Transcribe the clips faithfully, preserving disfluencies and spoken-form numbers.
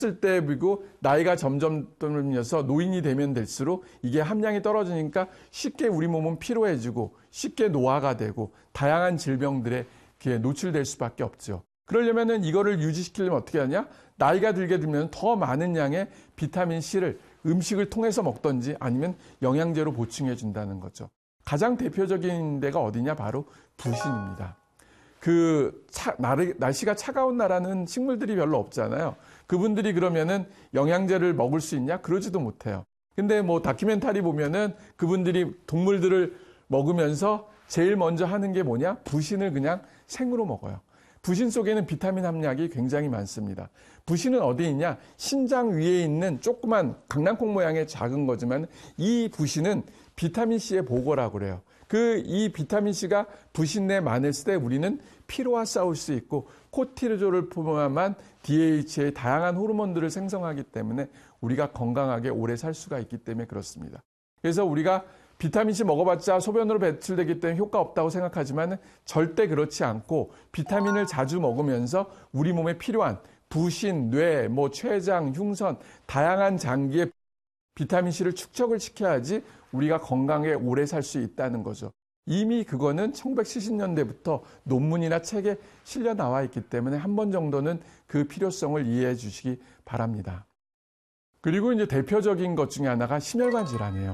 때 그리고 나이가 점점 들면서 노인이 되면 될수록 이게 함량이 떨어지니까 쉽게 우리 몸은 피로해지고 쉽게 노화가 되고 다양한 질병들에 노출될 수밖에 없죠. 그러려면은 이거를 유지시키려면 어떻게 하냐? 나이가 들게 되면 더 많은 양의 비타민C를 음식을 통해서 먹던지 아니면 영양제로 보충해 준다는 거죠. 가장 대표적인 데가 어디냐? 바로 부신입니다. 그 차, 날씨가 차가운 나라는 식물들이 별로 없잖아요. 그분들이 그러면은 영양제를 먹을 수 있냐? 그러지도 못해요. 근데 뭐 다큐멘터리 보면은 그분들이 동물들을 먹으면서 제일 먼저 하는 게 뭐냐? 부신을 그냥 생으로 먹어요. 부신 속에는 비타민 함량이 굉장히 많습니다. 부신은 어디 있냐? 신장 위에 있는 조그만 강낭콩 모양의 작은 거지만 이 부신은 비타민C의 보고라고 그래요. 그 이 비타민C가 부신 내에 많을 때 우리는 피로와 싸울 수 있고 코티르졸을 포함한 디에이치의 다양한 호르몬들을 생성하기 때문에 우리가 건강하게 오래 살 수가 있기 때문에 그렇습니다. 그래서 우리가 비타민C 먹어봤자 소변으로 배출되기 때문에 효과 없다고 생각하지만 절대 그렇지 않고 비타민을 자주 먹으면서 우리 몸에 필요한 부신, 뇌, 뭐 췌장, 흉선, 다양한 장기에 비타민C를 축적을 시켜야지 우리가 건강하게 오래 살 수 있다는 거죠. 이미 그거는 천구백칠십 년대부터 논문이나 책에 실려 나와 있기 때문에 한 번 정도는 그 필요성을 이해해 주시기 바랍니다. 그리고 이제 대표적인 것 중에 하나가 심혈관 질환이에요.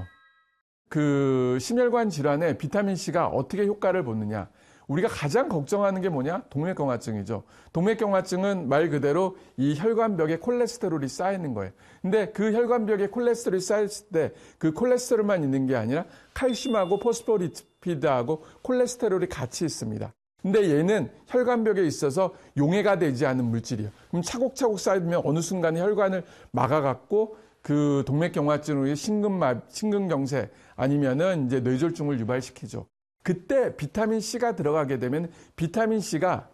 그 심혈관 질환에 비타민C가 어떻게 효과를 보느냐. 우리가 가장 걱정하는 게 뭐냐? 동맥경화증이죠. 동맥경화증은 말 그대로 이 혈관벽에 콜레스테롤이 쌓이는 거예요. 근데 그 혈관벽에 콜레스테롤이 쌓였을 때 그 콜레스테롤만 있는 게 아니라 칼슘하고 포스포리피드하고 콜레스테롤이 같이 있습니다. 근데 얘는 혈관벽에 있어서 용해가 되지 않은 물질이에요. 그럼 차곡차곡 쌓이면 어느 순간에 혈관을 막아갖고 그 동맥경화증으로 심근마, 심근경색 아니면은 이제 뇌졸중을 유발시키죠. 그때 비타민C가 들어가게 되면 비타민C가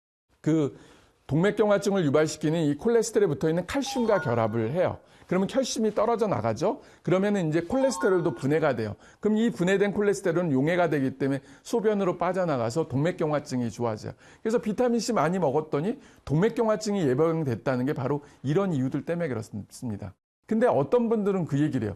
그 동맥경화증을 유발시키는 이 콜레스테롤에 붙어 있는 칼슘과 결합을 해요. 그러면 칼슘이 떨어져 나가죠. 그러면 이제 콜레스테롤도 분해가 돼요. 그럼 이 분해된 콜레스테롤은 용해가 되기 때문에 소변으로 빠져나가서 동맥경화증이 좋아져요. 그래서 비타민C 많이 먹었더니 동맥경화증이 예방됐다는 게 바로 이런 이유들 때문에 그렇습니다. 근데 어떤 분들은 그 얘기를 해요.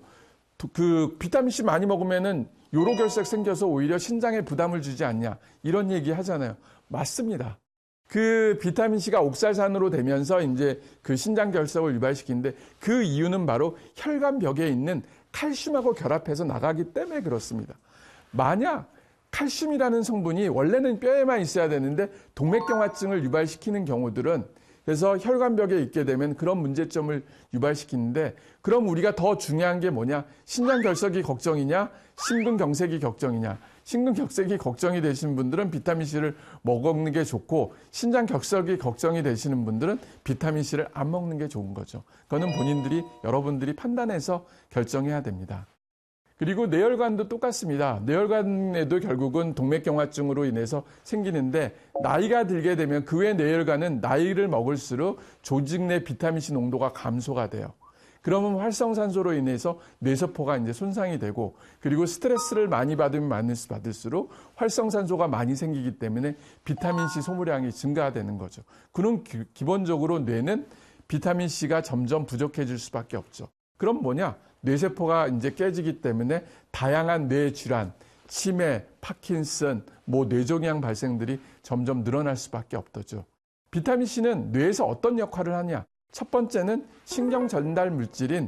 그 비타민C 많이 먹으면은 요로결석 생겨서 오히려 신장에 부담을 주지 않냐 이런 얘기 하잖아요. 맞습니다. 그 비타민C가 옥살산으로 되면서 이제 그 신장 결석을 유발시키는데 그 이유는 바로 혈관벽에 있는 칼슘하고 결합해서 나가기 때문에 그렇습니다. 만약 칼슘이라는 성분이 원래는 뼈에만 있어야 되는데 동맥경화증을 유발시키는 경우들은 그래서 혈관벽에 있게 되면 그런 문제점을 유발시키는데 그럼 우리가 더 중요한 게 뭐냐? 신장결석이 걱정이냐? 심근경색이 걱정이냐? 심근경색이 걱정이 되시는 분들은 비타민C를 먹는 게 좋고 신장결석이 걱정이 되시는 분들은 비타민C를 안 먹는 게 좋은 거죠. 그거는 본인들이 여러분들이 판단해서 결정해야 됩니다. 그리고 뇌혈관도 똑같습니다. 뇌혈관에도 결국은 동맥경화증으로 인해서 생기는데 나이가 들게 되면 그 외 뇌혈관은 나이를 먹을수록 조직 내 비타민C 농도가 감소가 돼요. 그러면 활성산소로 인해서 뇌세포가 이제 손상이 되고 그리고 스트레스를 많이 받으면 받을수록 활성산소가 많이 생기기 때문에 비타민C 소모량이 증가되는 거죠. 그럼 기본적으로 뇌는 비타민C가 점점 부족해질 수밖에 없죠. 그럼 뭐냐? 뇌세포가 이제 깨지기 때문에 다양한 뇌 질환, 치매, 파킨슨, 뭐 뇌종양 발생들이 점점 늘어날 수밖에 없죠. 비타민C는 뇌에서 어떤 역할을 하냐? 첫 번째는 신경 전달 물질인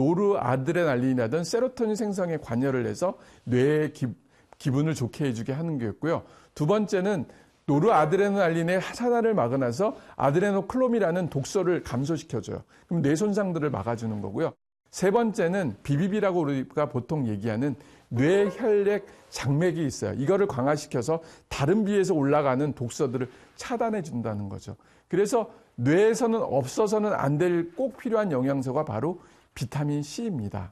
노르아드레날린이라든 세로토닌 생성에 관여를 해서 뇌의 기, 기분을 좋게 해주게 하는 거였고요. 두 번째는 노르아드레날린의 차단을 막아놔서 아드레노클롬이라는 독소를 감소시켜줘요. 그럼 뇌 손상들을 막아주는 거고요. 세 번째는 비비비라고 우리가 보통 얘기하는 뇌혈액 장맥이 있어요. 이거를 강화시켜서 다른 비에서 올라가는 독소들을 차단해 준다는 거죠. 그래서 뇌에서는 없어서는 안 될 꼭 필요한 영양소가 바로 비타민C입니다.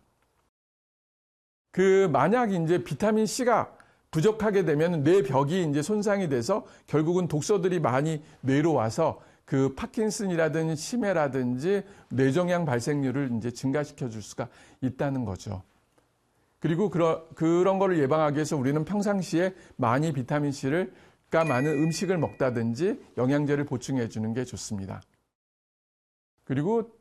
그 만약 이제 비타민C가 부족하게 되면 뇌벽이 이제 손상이 돼서 결국은 독소들이 많이 뇌로 와서 그 파킨슨이라든지 치매라든지 뇌종양 발생률을 이제 증가시켜 줄 수가 있다는 거죠. 그리고 그런 그런 거를 예방하기 위해서 우리는 평상시에 많이 비타민C를 가 많은 음식을 먹다든지 영양제를 보충해 주는 게 좋습니다. 그리고